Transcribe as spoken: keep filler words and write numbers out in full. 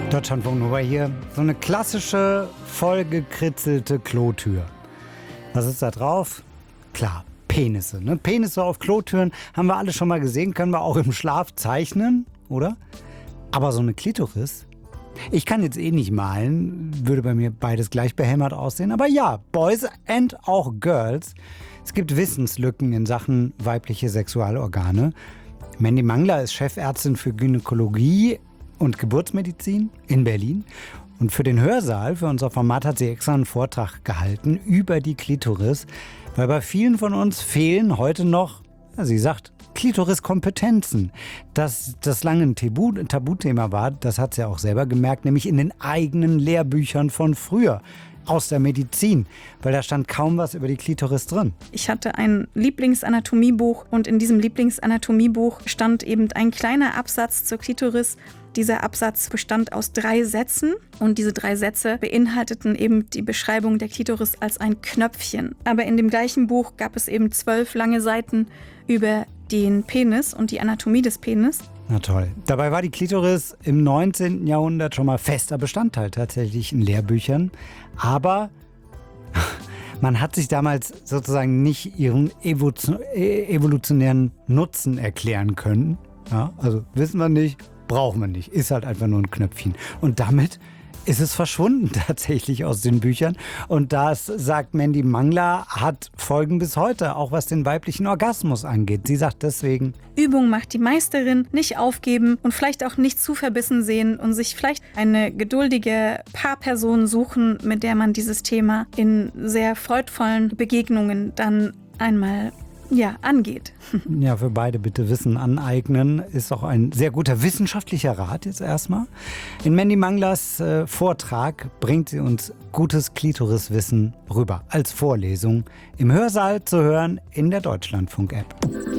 Deutschlandfunk Nova hier. So eine klassische, vollgekritzelte Klotür. Was ist da drauf? Klar, Penisse. Ne? Penisse auf Klotüren haben wir alle schon mal gesehen, können wir auch im Schlaf zeichnen, oder? Aber so eine Klitoris? Ich kann jetzt eh nicht malen, würde bei mir beides gleich behämmert aussehen. Aber ja, Boys and auch Girls. Es gibt Wissenslücken in Sachen weibliche Sexualorgane. Mandy Mangler ist Chefärztin für Gynäkologie und Geburtsmedizin in Berlin. Und für den Hörsaal, für unser Format, hat sie extra einen Vortrag gehalten über die Klitoris. Weil bei vielen von uns fehlen heute noch, ja, sie sagt, Klitoris-Kompetenzen. Dass das lange ein Tabu, ein Tabuthema war, das hat sie auch selber gemerkt, nämlich in den eigenen Lehrbüchern von früher. Aus der Medizin, weil da stand kaum was über die Klitoris drin. Ich hatte ein Lieblingsanatomiebuch und in diesem Lieblingsanatomiebuch stand eben ein kleiner Absatz zur Klitoris. Dieser Absatz bestand aus drei Sätzen und diese drei Sätze beinhalteten eben die Beschreibung der Klitoris als ein Knöpfchen. Aber in dem gleichen Buch gab es eben zwölf lange Seiten über den Penis und die Anatomie des Penis. Na toll. Dabei war die Klitoris im neunzehnten Jahrhundert schon mal fester Bestandteil tatsächlich in Lehrbüchern. Aber man hat sich damals sozusagen nicht ihren evolutionären Nutzen erklären können. Ja, also wissen wir nicht, brauchen wir nicht. Ist halt einfach nur ein Knöpfchen. Und damit ist es verschwunden tatsächlich aus den Büchern. Und das, sagt Mandy Mangler, hat Folgen bis heute, auch was den weiblichen Orgasmus angeht. Sie sagt deswegen: Übung macht die Meisterin, nicht aufgeben und vielleicht auch nicht zu verbissen sehen und sich vielleicht eine geduldige Paarperson suchen, mit der man dieses Thema in sehr freudvollen Begegnungen dann einmal ja, angeht. Ja, für beide bitte Wissen aneignen, ist auch ein sehr guter wissenschaftlicher Rat jetzt erstmal. In Mandy Manglers äh, Vortrag bringt sie uns gutes Klitoriswissen rüber als Vorlesung im Hörsaal zu hören in der Deutschlandfunk-App.